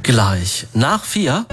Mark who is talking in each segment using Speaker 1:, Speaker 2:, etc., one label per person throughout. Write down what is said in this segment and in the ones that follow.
Speaker 1: Gleich nach 4.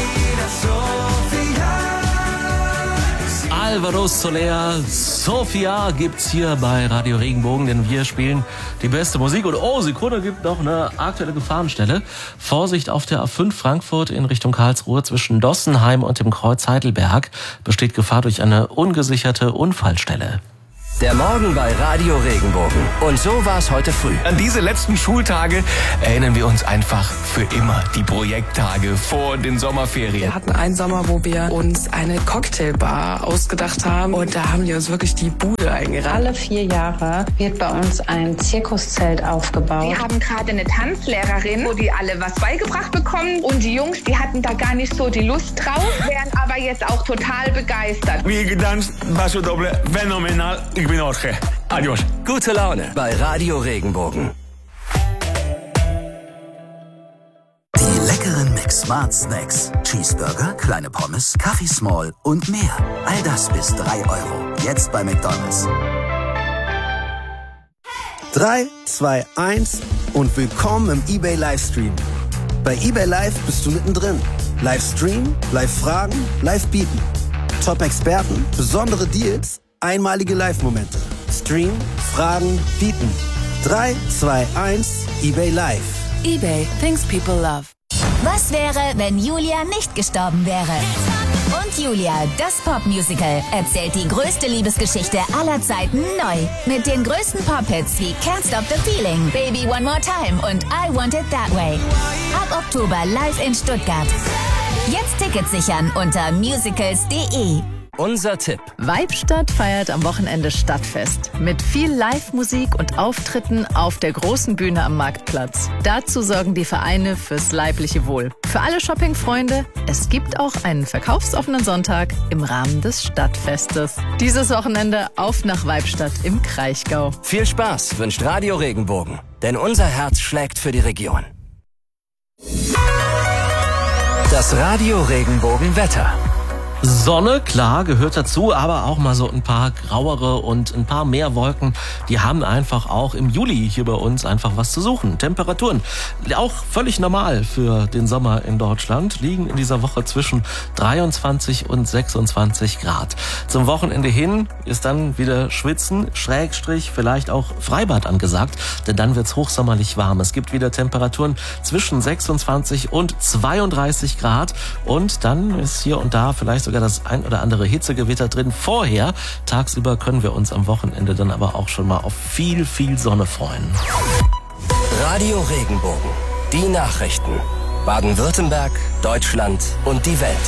Speaker 1: Alvaro Soler, Sofia gibt's hier bei Radio Regenbogen, denn wir spielen die beste Musik. Und Sekunde, gibt noch eine aktuelle Gefahrenstelle. Vorsicht auf der A5 Frankfurt in Richtung Karlsruhe zwischen Dossenheim und dem Kreuz Heidelberg besteht Gefahr durch eine ungesicherte Unfallstelle.
Speaker 2: Der Morgen bei Radio Regenbogen. Und so war es heute früh.
Speaker 3: An diese letzten Schultage erinnern wir uns einfach für immer. Die Projekttage vor den Sommerferien.
Speaker 4: Wir hatten einen Sommer, wo wir uns eine Cocktailbar ausgedacht haben. Und da haben die uns wirklich die Bude eingerannt.
Speaker 5: Alle 4 Jahre wird bei uns ein Zirkuszelt aufgebaut.
Speaker 6: Wir haben gerade eine Tanzlehrerin, wo die alle was beigebracht bekommen. Und die Jungs, die hatten da gar nicht so die Lust drauf, wären aber jetzt auch total begeistert.
Speaker 7: Wie gedanzt, Basso Doble, phänomenal. Ich bin Jorge. Adios.
Speaker 2: Gute Laune bei Radio Regenbogen.
Speaker 8: Die leckeren McSmart Snacks. Cheeseburger, kleine Pommes, Kaffee Small und mehr. All das bis 3 €. Jetzt bei McDonald's.
Speaker 9: 3, 2, 1 und willkommen im eBay Livestream. Bei eBay Live bist du mittendrin. Livestream, Live-Fragen, Live-Bieten. Top-Experten, besondere Deals, einmalige Live-Momente. Stream, Fragen, Bieten. 3, 2, 1, eBay Live.
Speaker 10: eBay, things people love.
Speaker 11: Was wäre, wenn Julia nicht gestorben wäre? Und Julia, das Popmusical, erzählt die größte Liebesgeschichte aller Zeiten neu. Mit den größten Pop-Hits wie Can't Stop the Feeling, Baby One More Time und I Want It That Way. Ab Oktober live in Stuttgart. Jetzt Tickets sichern unter musicals.de.
Speaker 2: Unser Tipp.
Speaker 10: Weibstadt feiert am Wochenende Stadtfest. Mit viel Live-Musik und Auftritten auf der großen Bühne am Marktplatz. Dazu sorgen die Vereine fürs leibliche Wohl. Für alle Shopping-Freunde, es gibt auch einen verkaufsoffenen Sonntag im Rahmen des Stadtfestes. Dieses Wochenende auf nach Weibstadt im Kraichgau.
Speaker 2: Viel Spaß wünscht Radio Regenbogen. Denn unser Herz schlägt für die Region. Das Radio Regenbogen Wetter.
Speaker 1: Sonne, klar, gehört dazu, aber auch mal so ein paar grauere und ein paar mehr Wolken, die haben einfach auch im Juli hier bei uns einfach was zu suchen. Temperaturen, auch völlig normal für den Sommer in Deutschland, liegen in dieser Woche zwischen 23 und 26 Grad. Zum Wochenende hin ist dann wieder Schwitzen, Schrägstrich, vielleicht auch Freibad angesagt, denn dann wird's hochsommerlich warm. Es gibt wieder Temperaturen zwischen 26 und 32 Grad und dann ist hier und da vielleicht sogar das ein oder andere Hitzegewitter drin. Vorher, tagsüber können wir uns am Wochenende dann aber auch schon mal auf viel, viel Sonne freuen.
Speaker 2: Radio Regenbogen. Die Nachrichten. Baden-Württemberg, Deutschland und die Welt.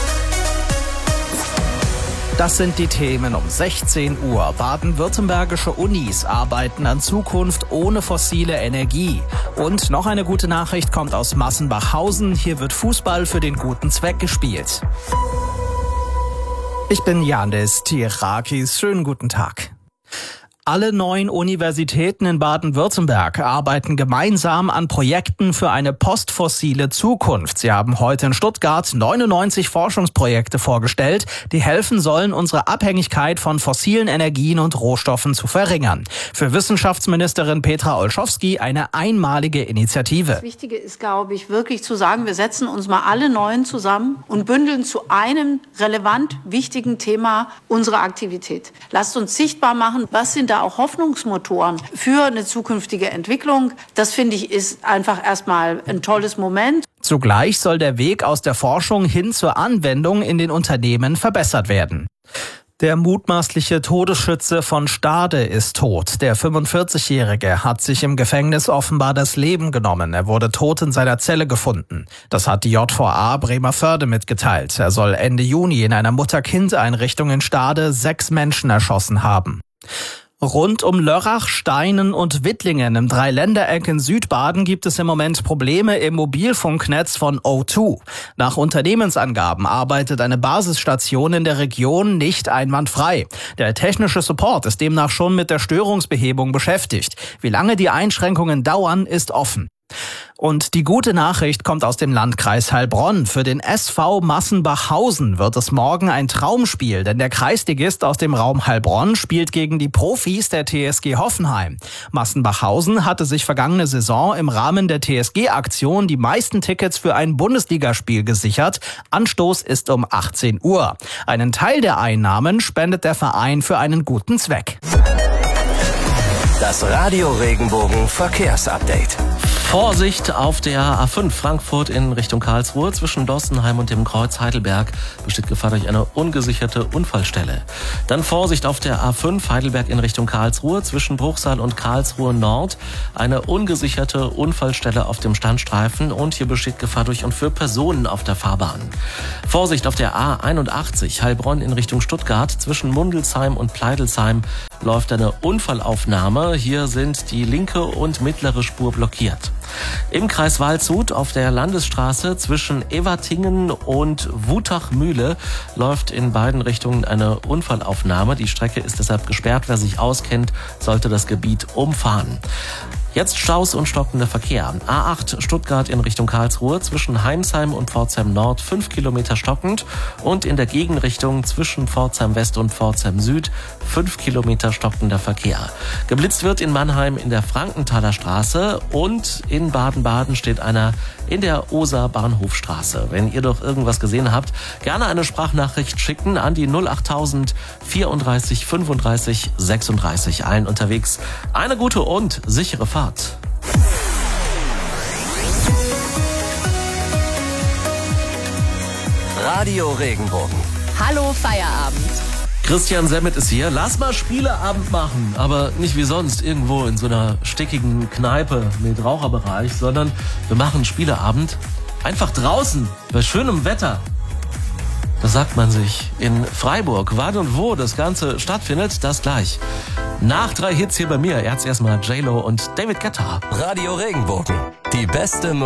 Speaker 12: Das sind die Themen um 16 Uhr. Baden-württembergische Unis arbeiten an Zukunft ohne fossile Energie. Und noch eine gute Nachricht kommt aus Massenbachhausen. Hier wird Fußball für den guten Zweck gespielt. Ich bin Janis Tirakis. Schönen guten Tag. Alle 9 Universitäten in Baden-Württemberg arbeiten gemeinsam an Projekten für eine postfossile Zukunft. Sie haben heute in Stuttgart 99 Forschungsprojekte vorgestellt, die helfen sollen, unsere Abhängigkeit von fossilen Energien und Rohstoffen zu verringern. Für Wissenschaftsministerin Petra Olschowski eine einmalige Initiative.
Speaker 13: Das Wichtige ist, glaube ich, wirklich zu sagen, wir setzen uns mal alle 9 zusammen und bündeln zu einem relevant wichtigen Thema unsere Aktivität. Lasst uns sichtbar machen, was sind auch Hoffnungsmotoren für eine zukünftige Entwicklung. Das, finde ich, ist einfach erstmal ein tolles Moment.
Speaker 12: Zugleich soll der Weg aus der Forschung hin zur Anwendung in den Unternehmen verbessert werden. Der mutmaßliche Todesschütze von Stade ist tot. Der 45-Jährige hat sich im Gefängnis offenbar das Leben genommen. Er wurde tot in seiner Zelle gefunden. Das hat die JVA Bremervörde mitgeteilt. Er soll Ende Juni in einer Mutter-Kind-Einrichtung in Stade 6 Menschen erschossen haben. Rund um Lörrach, Steinen und Wittlingen im Dreiländereck in Südbaden gibt es im Moment Probleme im Mobilfunknetz von O2. Nach Unternehmensangaben arbeitet eine Basisstation in der Region nicht einwandfrei. Der technische Support ist demnach schon mit der Störungsbehebung beschäftigt. Wie lange die Einschränkungen dauern, ist offen. Und die gute Nachricht kommt aus dem Landkreis Heilbronn. Für den SV Massenbachhausen wird es morgen ein Traumspiel, denn der Kreisligist aus dem Raum Heilbronn spielt gegen die Profis der TSG Hoffenheim. Massenbachhausen hatte sich vergangene Saison im Rahmen der TSG-Aktion die meisten Tickets für ein Bundesligaspiel gesichert. Anstoß ist um 18 Uhr. Einen Teil der Einnahmen spendet der Verein für einen guten Zweck.
Speaker 2: Das Radio Regenbogen Verkehrsupdate.
Speaker 1: Vorsicht auf der A5 Frankfurt in Richtung Karlsruhe. Zwischen Dossenheim und dem Kreuz Heidelberg besteht Gefahr durch eine ungesicherte Unfallstelle. Dann Vorsicht auf der A5 Heidelberg in Richtung Karlsruhe. Zwischen Bruchsal und Karlsruhe Nord eine ungesicherte Unfallstelle auf dem Standstreifen. Und hier besteht Gefahr durch und für Personen auf der Fahrbahn. Vorsicht auf der A81 Heilbronn in Richtung Stuttgart. Zwischen Mundelsheim und Pleidelsheim läuft eine Unfallaufnahme. Hier sind die linke und mittlere Spur blockiert. Im Kreis Waldshut auf der Landesstraße zwischen Ewertingen und Wutachmühle läuft in beiden Richtungen eine Unfallaufnahme. Die Strecke ist deshalb gesperrt. Wer sich auskennt, sollte das Gebiet umfahren. Jetzt Staus und stockender Verkehr. A8 Stuttgart in Richtung Karlsruhe zwischen Heimsheim und Pforzheim Nord 5 Kilometer stockend und in der Gegenrichtung zwischen Pforzheim West und Pforzheim Süd 5 Kilometer stockender Verkehr. Geblitzt wird in Mannheim in der Frankenthaler Straße und in Baden-Baden steht einer in der Oser Bahnhofstraße. Wenn ihr doch irgendwas gesehen habt, gerne eine Sprachnachricht schicken an die 08000 34 35 36. Allen unterwegs eine gute und sichere Fahrt.
Speaker 2: Radio Regenbogen.
Speaker 10: Hallo Feierabend.
Speaker 1: Christian Semmet ist hier. Lass mal Spieleabend machen, aber nicht wie sonst irgendwo in so einer stickigen Kneipe mit Raucherbereich, sondern wir machen Spieleabend einfach draußen bei schönem Wetter. Das sagt man sich in Freiburg. Wann und wo das Ganze stattfindet, das gleich. Nach 3 Hits hier bei mir. Jetzt erstmal J-Lo und David Guetta.
Speaker 2: Radio Regenbogen. Die beste